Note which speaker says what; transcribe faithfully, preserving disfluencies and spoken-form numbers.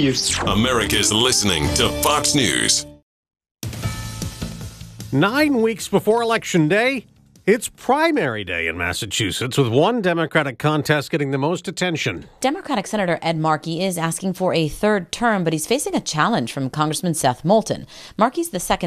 Speaker 1: News.
Speaker 2: America's listening to Fox News.
Speaker 3: Nine weeks before Election Day, it's primary day in Massachusetts, with one Democratic contest getting the most attention.
Speaker 4: Democratic Senator Ed Markey is asking for a third term, but he's facing a challenge from Congressman Seth Moulton. Markey's the second